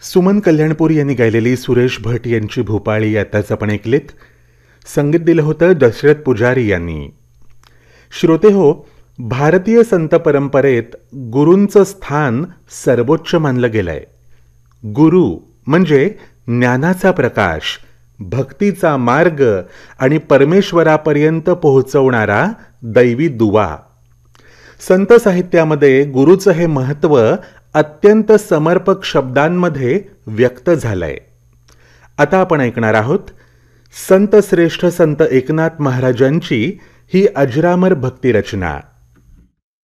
सुमन कल्याणपूर यांनी गायलेली सुरेश भट यांची भूपाळी आताच आपण ऐकलीत. संगीत दिलं होतं दशरथ पुजारी यांनी. श्रोते हो, भारतीय संत परंपरेत गुरूंचं स्थान सर्वोच्च मानलं गेलंय. गुरु म्हणजे ज्ञानाचा प्रकाश, भक्तीचा मार्ग आणि परमेश्वरापर्यंत पोहोचवणारा दैवी दुवा. संत साहित्यामध्ये गुरुचं हे महत्त्व अत्यंत समर्पक शब्दांमध्ये व्यक्त झालंय. आता आपण ऐकणार आहोत संत श्रेष्ठ संत एकनाथ महाराजांची ही अजरामर भक्ती रचना.